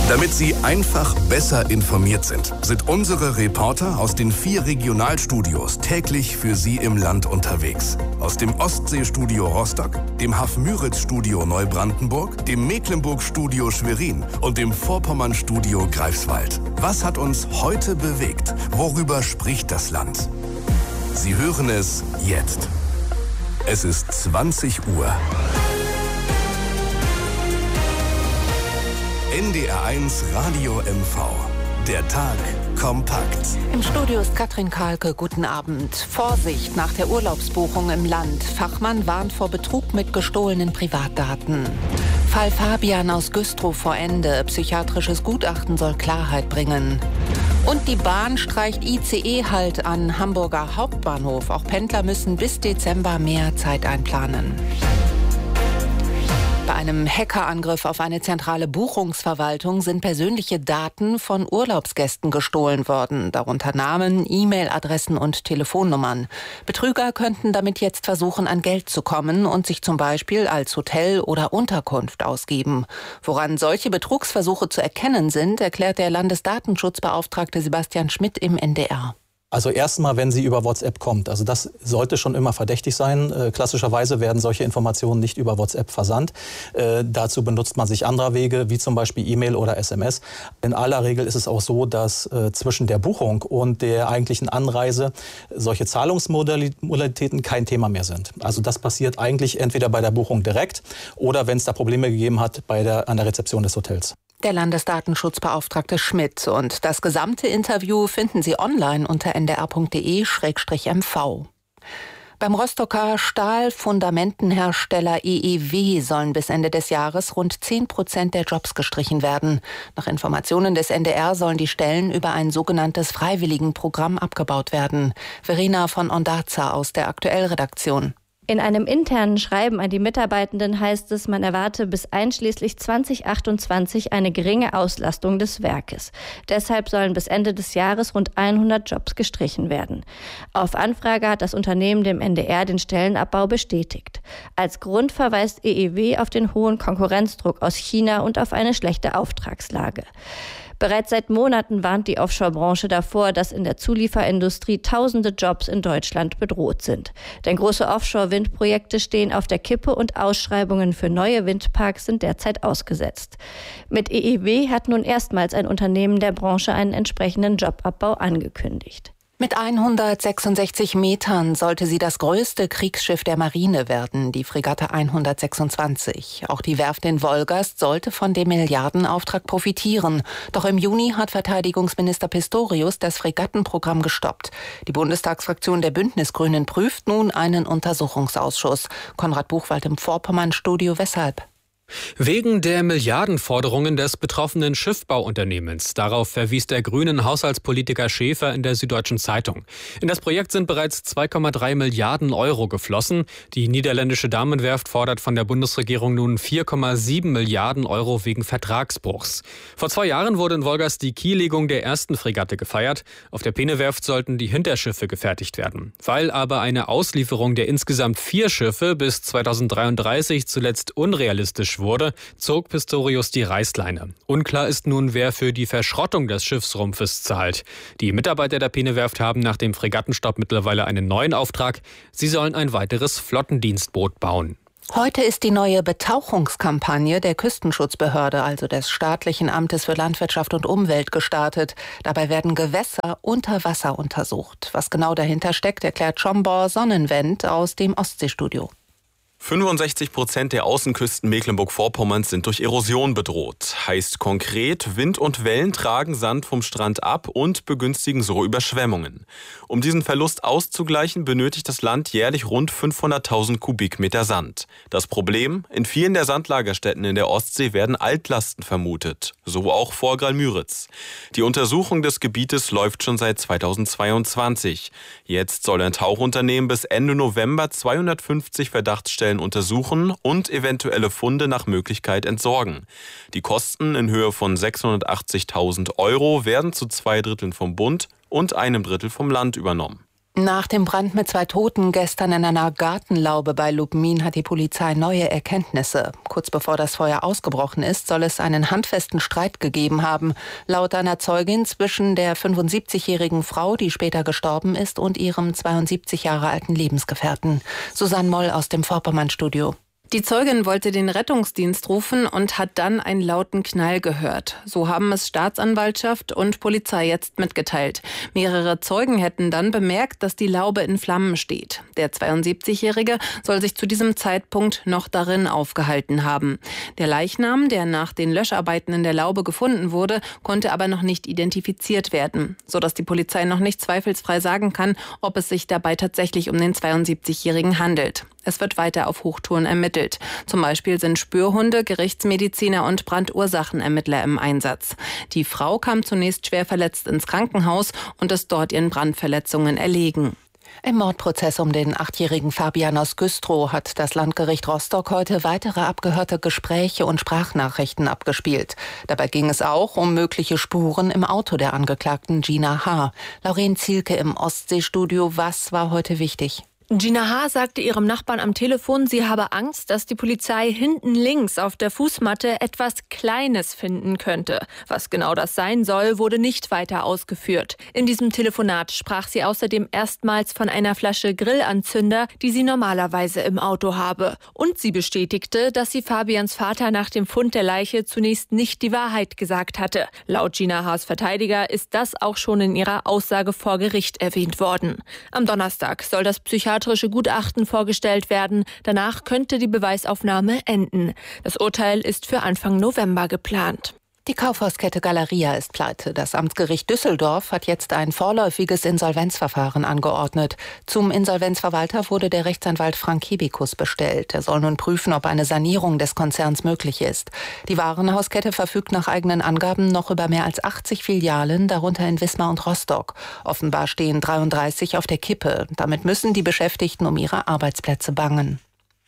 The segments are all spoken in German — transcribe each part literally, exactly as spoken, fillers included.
Damit Sie einfach besser informiert sind, sind unsere Reporter aus den vier Regionalstudios täglich für Sie im Land unterwegs. Aus dem Ostseestudio Rostock, dem Hafmüritz-Studio Neubrandenburg, dem Mecklenburg-Studio Schwerin und dem Vorpommern-Studio Greifswald. Was hat uns heute bewegt? Worüber spricht das Land? Sie hören es jetzt. Es ist zwanzig Uhr. N D R eins Radio M V. Der Tag kompakt. Im Studio ist Katrin Kahlke. Guten Abend. Vorsicht nach der Urlaubsbuchung im Land. Fachmann warnt vor Betrug mit gestohlenen Privatdaten. Fall Fabian aus Güstrow vor Ende. Psychiatrisches Gutachten soll Klarheit bringen. Und die Bahn streicht I C E-Halt an Hamburger Hauptbahnhof. Auch Pendler müssen bis Dezember mehr Zeit einplanen. Bei einem Hackerangriff auf eine zentrale Buchungsverwaltung sind persönliche Daten von Urlaubsgästen gestohlen worden, darunter Namen, E-Mail-Adressen und Telefonnummern. Betrüger könnten damit jetzt versuchen, an Geld zu kommen und sich zum Beispiel als Hotel oder Unterkunft ausgeben. Woran solche Betrugsversuche zu erkennen sind, erklärt der Landesdatenschutzbeauftragte Sebastian Schmidt im N D R. Also erstmal, wenn sie über WhatsApp kommt. Also das sollte schon immer verdächtig sein. Äh, klassischerweise werden solche Informationen nicht über WhatsApp versandt. Äh, dazu benutzt man sich anderer Wege, wie zum Beispiel E-Mail oder S M S. In aller Regel ist es auch so, dass äh, zwischen der Buchung und der eigentlichen Anreise solche Zahlungsmodalitäten kein Thema mehr sind. Also das passiert eigentlich entweder bei der Buchung direkt oder wenn es da Probleme gegeben hat, bei der, an der Rezeption des Hotels. Der Landesdatenschutzbeauftragte Schmidt. Und das gesamte Interview finden Sie online unter n d r punkt d e slash m v. Beim Rostocker Stahlfundamentenhersteller E E W sollen bis Ende des Jahres rund zehn Prozent der Jobs gestrichen werden. Nach Informationen des N D R sollen die Stellen über ein sogenanntes Freiwilligenprogramm abgebaut werden. Verena von Ondarza aus der Aktuell-Redaktion. In einem internen Schreiben an die Mitarbeitenden heißt es, man erwarte bis einschließlich zwanzig achtundzwanzig eine geringe Auslastung des Werkes. Deshalb sollen bis Ende des Jahres rund hundert Jobs gestrichen werden. Auf Anfrage hat das Unternehmen dem N D R den Stellenabbau bestätigt. Als Grund verweist E E W auf den hohen Konkurrenzdruck aus China und auf eine schlechte Auftragslage. Bereits seit Monaten warnt die Offshore-Branche davor, dass in der Zulieferindustrie tausende Jobs in Deutschland bedroht sind. Denn große Offshore-Windprojekte stehen auf der Kippe und Ausschreibungen für neue Windparks sind derzeit ausgesetzt. Mit E E W hat nun erstmals ein Unternehmen der Branche einen entsprechenden Jobabbau angekündigt. Mit hundertsechsundsechzig Metern sollte sie das größte Kriegsschiff der Marine werden, die Fregatte hundertsechsundzwanzig. Auch die Werft in Wolgast sollte von dem Milliardenauftrag profitieren. Doch im Juni hat Verteidigungsminister Pistorius das Fregattenprogramm gestoppt. Die Bundestagsfraktion der Bündnisgrünen prüft nun einen Untersuchungsausschuss. Konrad Buchwald im Vorpommern-Studio. Weshalb? Wegen der Milliardenforderungen des betroffenen Schiffbauunternehmens. Darauf verwies der grünen Haushaltspolitiker Schäfer in der Süddeutschen Zeitung. In das Projekt sind bereits zwei Komma drei Milliarden Euro geflossen. Die niederländische Damenwerft fordert von der Bundesregierung nun vier Komma sieben Milliarden Euro wegen Vertragsbruchs. Vor zwei Jahren wurde in Wolgast die Kiellegung der ersten Fregatte gefeiert. Auf der Peene-Werft sollten die Hinterschiffe gefertigt werden. Weil aber eine Auslieferung der insgesamt vier Schiffe bis zweitausenddreiunddreißig zuletzt unrealistisch wurde, zog Pistorius die Reißleine. Unklar ist nun, wer für die Verschrottung des Schiffsrumpfes zahlt. Die Mitarbeiter der Peene-Werft haben nach dem Fregattenstopp mittlerweile einen neuen Auftrag. Sie sollen ein weiteres Flottendienstboot bauen. Heute ist die neue Betauchungskampagne der Küstenschutzbehörde, also des staatlichen Amtes für Landwirtschaft und Umwelt, gestartet. Dabei werden Gewässer unter Wasser untersucht. Was genau dahinter steckt, erklärt Schombor Sonnenwend aus dem Ostseestudio. fünfundsechzig Prozent der Außenküsten Mecklenburg-Vorpommerns sind durch Erosion bedroht. Heißt konkret, Wind und Wellen tragen Sand vom Strand ab und begünstigen so Überschwemmungen. Um diesen Verlust auszugleichen, benötigt das Land jährlich rund fünfhunderttausend Kubikmeter Sand. Das Problem? In vielen der Sandlagerstätten in der Ostsee werden Altlasten vermutet. So auch vor Graal-Müritz. Die Untersuchung des Gebietes läuft schon seit zweitausendzweiundzwanzig. Jetzt soll ein Tauchunternehmen bis Ende November zweihundertfünfzig Verdachtsstellen untersuchen und eventuelle Funde nach Möglichkeit entsorgen. Die Kosten in Höhe von sechshundertachtzigtausend Euro werden zu zwei Dritteln vom Bund und einem Drittel vom Land übernommen. Nach dem Brand mit zwei Toten gestern in einer Gartenlaube bei Lubmin hat die Polizei neue Erkenntnisse. Kurz bevor das Feuer ausgebrochen ist, soll es einen handfesten Streit gegeben haben. Laut einer Zeugin zwischen der fünfundsiebzigjährigen Frau, die später gestorben ist, und ihrem zweiundsiebzig Jahre alten Lebensgefährten. Susanne Moll aus dem Vorpommern-Studio. Die Zeugin wollte den Rettungsdienst rufen und hat dann einen lauten Knall gehört. So haben es Staatsanwaltschaft und Polizei jetzt mitgeteilt. Mehrere Zeugen hätten dann bemerkt, dass die Laube in Flammen steht. Der zweiundsiebzigjährige soll sich zu diesem Zeitpunkt noch darin aufgehalten haben. Der Leichnam, der nach den Löscharbeiten in der Laube gefunden wurde, konnte aber noch nicht identifiziert werden, sodass die Polizei noch nicht zweifelsfrei sagen kann, ob es sich dabei tatsächlich um den zweiundsiebzigjährigen handelt. Es wird weiter auf Hochtouren ermittelt. Zum Beispiel sind Spürhunde, Gerichtsmediziner und Brandursachenermittler im Einsatz. Die Frau kam zunächst schwer verletzt ins Krankenhaus und ist dort ihren Brandverletzungen erlegen. Im Mordprozess um den achtjährigen Fabian aus Güstrow hat das Landgericht Rostock heute weitere abgehörte Gespräche und Sprachnachrichten abgespielt. Dabei ging es auch um mögliche Spuren im Auto der Angeklagten Gina H. Lauren Zielke im Ostseestudio. Was war heute wichtig? Gina H. sagte ihrem Nachbarn am Telefon, sie habe Angst, dass die Polizei hinten links auf der Fußmatte etwas Kleines finden könnte. Was genau das sein soll, wurde nicht weiter ausgeführt. In diesem Telefonat sprach sie außerdem erstmals von einer Flasche Grillanzünder, die sie normalerweise im Auto habe. Und sie bestätigte, dass sie Fabians Vater nach dem Fund der Leiche zunächst nicht die Wahrheit gesagt hatte. Laut Gina H.'s Verteidiger ist das auch schon in ihrer Aussage vor Gericht erwähnt worden. Am Donnerstag soll das Psychiatrische Gutachten vorgestellt werden. Danach könnte die Beweisaufnahme enden. Das Urteil ist für Anfang November geplant. Die Kaufhauskette Galeria ist pleite. Das Amtsgericht Düsseldorf hat jetzt ein vorläufiges Insolvenzverfahren angeordnet. Zum Insolvenzverwalter wurde der Rechtsanwalt Frank Hebikus bestellt. Er soll nun prüfen, ob eine Sanierung des Konzerns möglich ist. Die Warenhauskette verfügt nach eigenen Angaben noch über mehr als achtzig Filialen, darunter in Wismar und Rostock. Offenbar stehen dreiunddreißig auf der Kippe. Damit müssen die Beschäftigten um ihre Arbeitsplätze bangen.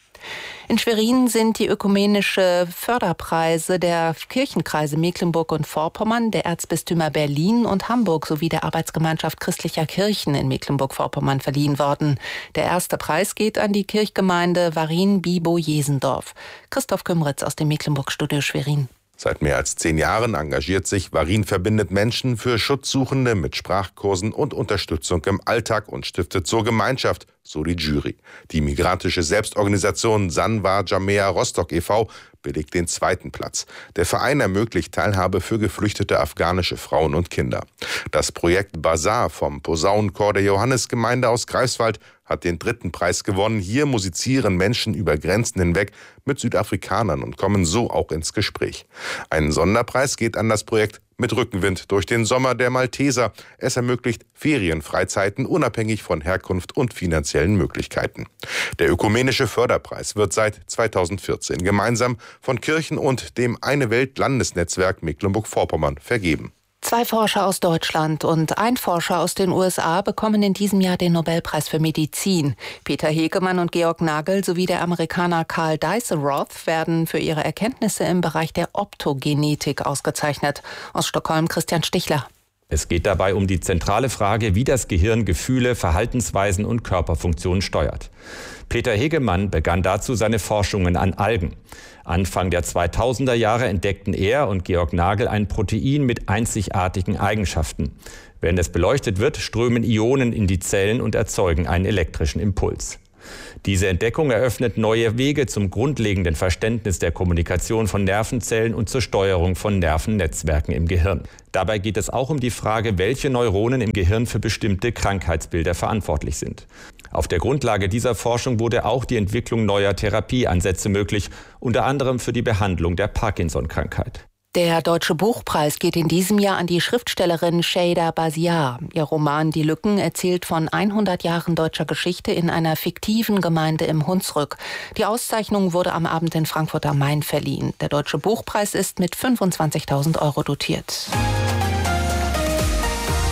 In Schwerin sind die ökumenische Förderpreise der Kirchenkreise Mecklenburg und Vorpommern, der Erzbistümer Berlin und Hamburg sowie der Arbeitsgemeinschaft christlicher Kirchen in Mecklenburg-Vorpommern verliehen worden. Der erste Preis geht an die Kirchgemeinde Varin-Bibo-Jesendorf. Christoph Kümritz aus dem Mecklenburg-Studio Schwerin. Seit mehr als zehn Jahren engagiert sich Varin verbindet Menschen für Schutzsuchende mit Sprachkursen und Unterstützung im Alltag und stiftet zur Gemeinschaft, so die Jury. Die migrantische Selbstorganisation Sanwa Jamea Rostock e V belegt den zweiten Platz. Der Verein ermöglicht Teilhabe für geflüchtete afghanische Frauen und Kinder. Das Projekt Bazar vom Posaunenchor der Johannesgemeinde aus Greifswald hat den dritten Preis gewonnen. Hier musizieren Menschen über Grenzen hinweg mit Südafrikanern und kommen so auch ins Gespräch. Ein Sonderpreis geht an das Projekt Mit Rückenwind durch den Sommer der Malteser. Es ermöglicht Ferienfreizeiten unabhängig von Herkunft und finanziellen Möglichkeiten. Der ökumenische Förderpreis wird seit zweitausendvierzehn gemeinsam von Kirchen und dem Eine Welt Landesnetzwerk Mecklenburg-Vorpommern vergeben. Zwei Forscher aus Deutschland und ein Forscher aus den U S A bekommen in diesem Jahr den Nobelpreis für Medizin. Peter Hegemann und Georg Nagel sowie der Amerikaner Carl Deisseroth werden für ihre Erkenntnisse im Bereich der Optogenetik ausgezeichnet. Aus Stockholm Christian Stichler. Es geht dabei um die zentrale Frage, wie das Gehirn Gefühle, Verhaltensweisen und Körperfunktionen steuert. Peter Hegemann begann dazu seine Forschungen an Algen. Anfang der zweitausender Jahre entdeckten er und Georg Nagel ein Protein mit einzigartigen Eigenschaften. Wenn es beleuchtet wird, strömen Ionen in die Zellen und erzeugen einen elektrischen Impuls. Diese Entdeckung eröffnet neue Wege zum grundlegenden Verständnis der Kommunikation von Nervenzellen und zur Steuerung von Nervennetzwerken im Gehirn. Dabei geht es auch um die Frage, welche Neuronen im Gehirn für bestimmte Krankheitsbilder verantwortlich sind. Auf der Grundlage dieser Forschung wurde auch die Entwicklung neuer Therapieansätze möglich, unter anderem für die Behandlung der Parkinson-Krankheit. Der Deutsche Buchpreis geht in diesem Jahr an die Schriftstellerin Şeyda Basiar. Ihr Roman Die Lücken erzählt von hundert Jahren deutscher Geschichte in einer fiktiven Gemeinde im Hunsrück. Die Auszeichnung wurde am Abend in Frankfurt am Main verliehen. Der Deutsche Buchpreis ist mit fünfundzwanzigtausend Euro dotiert.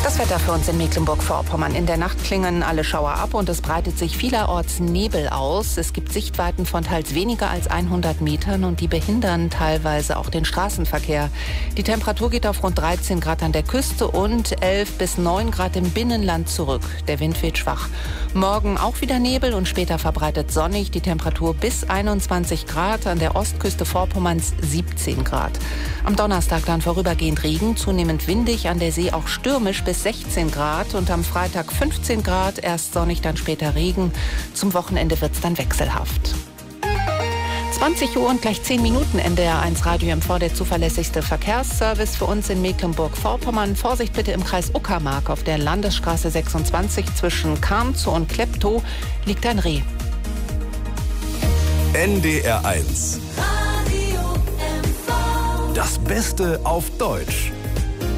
Das Wetter für uns in Mecklenburg-Vorpommern. In der Nacht klingen alle Schauer ab und es breitet sich vielerorts Nebel aus. Es gibt Sichtweiten von teils weniger als hundert Metern und die behindern teilweise auch den Straßenverkehr. Die Temperatur geht auf rund dreizehn Grad an der Küste und elf bis neun Grad im Binnenland zurück. Der Wind weht schwach. Morgen auch wieder Nebel und später verbreitet sonnig. Die Temperatur bis einundzwanzig Grad, an der Ostküste Vorpommerns siebzehn Grad. Am Donnerstag dann vorübergehend Regen, zunehmend windig, an der See auch stürmisch bis sechzehn Grad und am Freitag fünfzehn Grad, erst sonnig, dann später Regen. Zum Wochenende wird es dann wechselhaft. zwanzig Uhr und gleich zehn Minuten, N D R eins Radio M V, der zuverlässigste Verkehrsservice für uns in Mecklenburg-Vorpommern. Vorsicht bitte im Kreis Uckermark auf der Landesstraße sechsundzwanzig zwischen Karnzow und Kleptow liegt ein Reh. N D R eins. Das Beste auf Deutsch.